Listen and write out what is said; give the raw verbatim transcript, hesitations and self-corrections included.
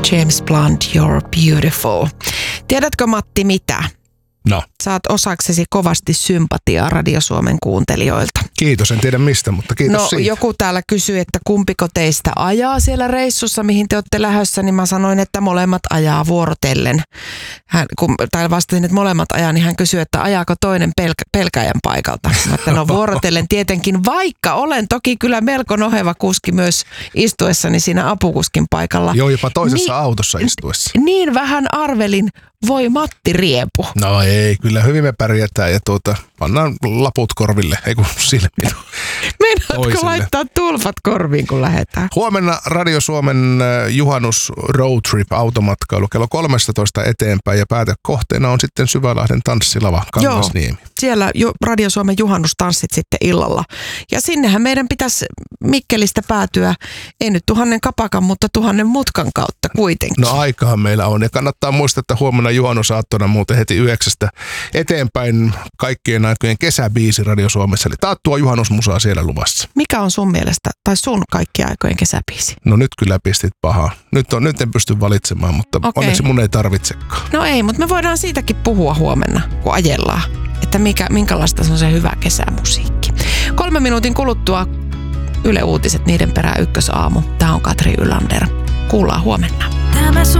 James Blunt, You're Beautiful. Tiedätkö, Matti, mitä? No. Saat osaksesi kovasti sympatiaa Radio Suomen kuuntelijoilta. Kiitos, en tiedä mistä, mutta kiitos no, siitä. Joku täällä kysyi, että kumpiko teistä ajaa siellä reissussa, mihin te olette lähdössä, niin mä sanoin, että molemmat ajaa vuorotellen. Hän, kun täällä vastasin, että molemmat ajaa, niin hän kysyi, että ajaako toinen pelkä, pelkäjän paikalta. Mä että no vuorotellen tietenkin, vaikka olen toki kyllä melko noheva kuski myös istuessani siinä apukuskin paikalla. Joo, jopa toisessa niin, autossa istuessa. Niin vähän arvelin, voi Matti riepu. No ei, kyllä hyvin me pärjätään ja tuota, pannaan laput korville, ei kun silmiin. Meinaatko laittaa tulpat korviin, kun lähdetään? Huomenna Radio Suomen juhannus road trip automatkailu kello kolmetoista eteenpäin ja päätekohteena on sitten Syvälahden tanssilava Kangasniemi. Joo, siellä Radio Suomen juhannustanssit sitten illalla. Ja sinnehän meidän pitäisi Mikkelistä päätyä, ei nyt tuhannen kapakan, mutta tuhannen mutkan kautta kuitenkin. No aikahan meillä on ja kannattaa muistaa, että huomenna juhannusaattona muuten heti yhdeksästä eteenpäin kaikkien aikojen kesäbiisi Radio Suomessa. Eli taattua juhannusmusaa siellä luvassa. Mikä on sun mielestä, tai sun kaikkien aikojen kesäbiisi? No nyt kyllä pistit pahaa. Nyt, on, nyt en pysty valitsemaan, mutta okay. Onneksi mun ei tarvitsekaan. No ei, mutta me voidaan siitäkin puhua huomenna, kun ajellaan. Että mikä, minkälaista se on se hyvä kesämusiikki. Kolme minuutin kuluttua Yle Uutiset, niiden perään ykkösaamu. Tämä on Katri Ylander. Kuullaan huomenna. Tämä sun